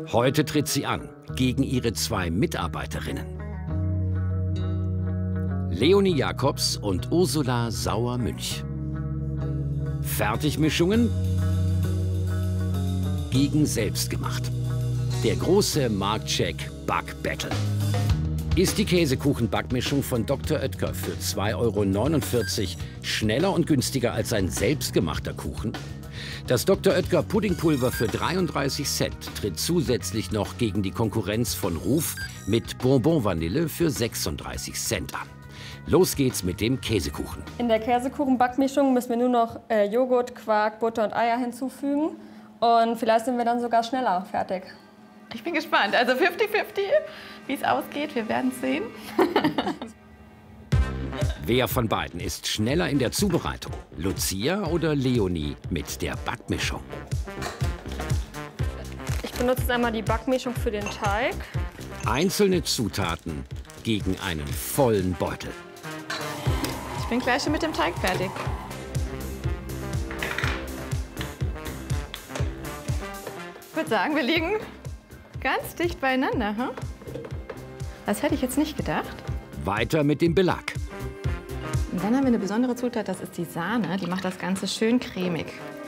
Heute tritt sie an gegen ihre 2 Mitarbeiterinnen. Leonie Jacobs und Ursula Sauer-Münch. Fertigmischungen gegen selbstgemacht. Der große Marktcheck Back Battle. Ist die Käsekuchen-Backmischung von Dr. Oetker für 2,49 € schneller und günstiger als ein selbstgemachter Kuchen? Das Dr. Oetker Puddingpulver für 33 Cent tritt zusätzlich noch gegen die Konkurrenz von Ruf mit Bonbon Vanille für 36 Cent an. Los geht's mit dem Käsekuchen. In der Käsekuchen-Backmischung müssen wir nur noch Joghurt, Quark, Butter und Eier hinzufügen. Und vielleicht sind wir dann sogar schneller fertig. Ich bin gespannt. Also 50-50, wie es ausgeht. Wir werden es sehen. Wer von beiden ist schneller in der Zubereitung? Lucia oder Leonie mit der Backmischung? Ich benutze einmal die Backmischung für den Teig. Einzelne Zutaten gegen einen vollen Beutel. Ich bin gleich schon mit dem Teig fertig. Ich würde sagen, wir liegen ganz dicht beieinander. Hm? Das hätte ich jetzt nicht gedacht. Weiter mit dem Belag. Und dann haben wir eine besondere Zutat, das ist die Sahne. Die macht das Ganze schön cremig.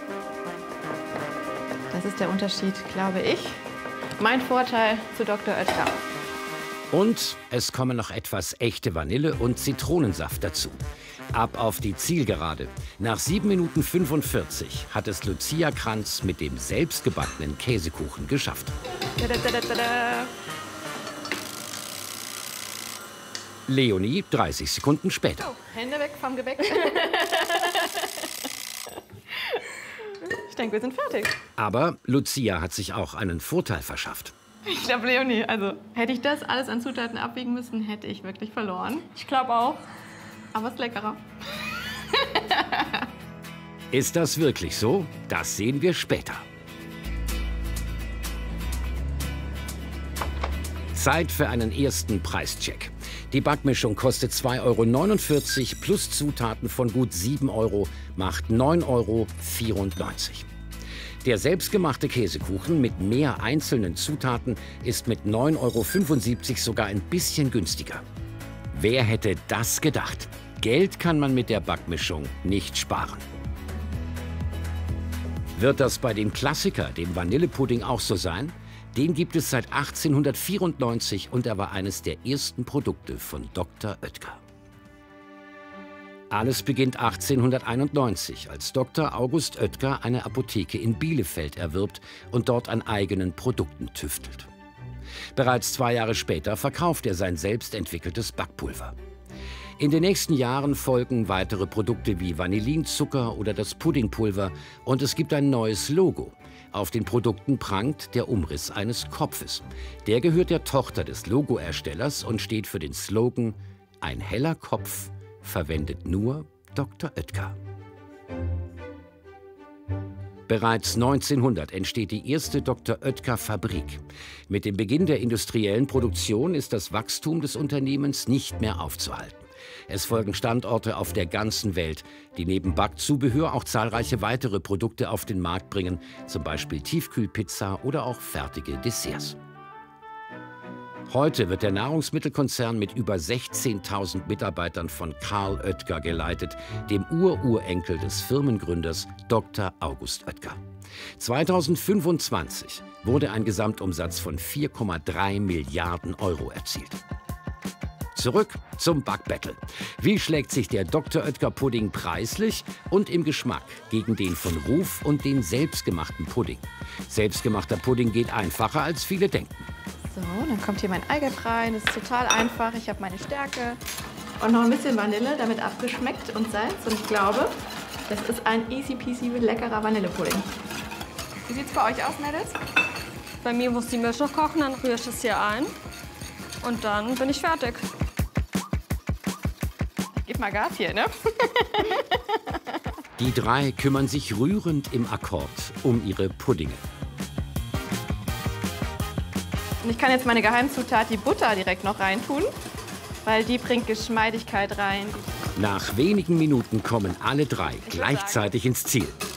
Das ist der Unterschied, glaube ich. Mein Vorteil zu Dr. Oetker. Und es kommen noch etwas echte Vanille und Zitronensaft dazu. Ab auf die Zielgerade. Nach 7 Minuten 45 hat es Lucia Kranz mit dem selbstgebackenen Käsekuchen geschafft. Leonie 30 Sekunden später. Oh, Hände weg vom Gebäck. Ich denke, wir sind fertig. Aber Lucia hat sich auch einen Vorteil verschafft. Ich glaube, Leonie, also hätte ich das alles an Zutaten abwiegen müssen, hätte ich wirklich verloren. Ich glaube auch. Aber es ist leckerer. Ist das wirklich so? Das sehen wir später. Zeit für einen ersten Preischeck. Die Backmischung kostet 2,49 € plus Zutaten von gut 7 € macht 9,94 €. Der selbstgemachte Käsekuchen mit mehr einzelnen Zutaten ist mit 9,75 € sogar ein bisschen günstiger. Wer hätte das gedacht? Geld kann man mit der Backmischung nicht sparen. Wird das bei dem Klassiker, dem Vanillepudding, auch so sein? Den gibt es seit 1894 und er war eines der ersten Produkte von Dr. Oetker. Alles beginnt 1891, als Dr. August Oetker eine Apotheke in Bielefeld erwirbt und dort an eigenen Produkten tüftelt. Bereits 2 Jahre später verkauft er sein selbst entwickeltes Backpulver. In den nächsten Jahren folgen weitere Produkte wie Vanillinzucker oder das Puddingpulver und es gibt ein neues Logo. Auf den Produkten prangt der Umriss eines Kopfes. Der gehört der Tochter des Logoerstellers und steht für den Slogan „Ein heller Kopf verwendet nur Dr. Oetker“. Bereits 1900 entsteht die erste Dr. Oetker-Fabrik. Mit dem Beginn der industriellen Produktion ist das Wachstum des Unternehmens nicht mehr aufzuhalten. Es folgen Standorte auf der ganzen Welt, die neben Backzubehör auch zahlreiche weitere Produkte auf den Markt bringen, zum Beispiel Tiefkühlpizza oder auch fertige Desserts. Heute wird der Nahrungsmittelkonzern mit über 16.000 Mitarbeitern von Karl Oetker geleitet, dem Ururenkel des Firmengründers Dr. August Oetker. 2025 wurde ein Gesamtumsatz von 4,3 Milliarden € erzielt. Zurück zum Backbattle. Wie schlägt sich der Dr. Oetker Pudding preislich und im Geschmack gegen den von Ruf und den selbstgemachten Pudding? Selbstgemachter Pudding geht einfacher, als viele denken. So, dann kommt hier mein Eigelb rein. Das ist total einfach. Ich habe meine Stärke und noch ein bisschen Vanille, damit abgeschmeckt und Salz. Und ich glaube, das ist ein easy peasy leckerer Vanillepudding. Wie sieht es bei euch aus, Mädels? Bei mir muss die Milch noch kochen, dann rühre ich das hier ein. Und dann bin ich fertig. Gib mal Gas hier, ne? Die 3 kümmern sich rührend im Akkord um ihre Puddinge. Und ich kann jetzt meine Geheimzutat, die Butter, direkt noch reintun, weil die bringt Geschmeidigkeit rein. Nach wenigen Minuten kommen alle 3 gleichzeitig ins Ziel.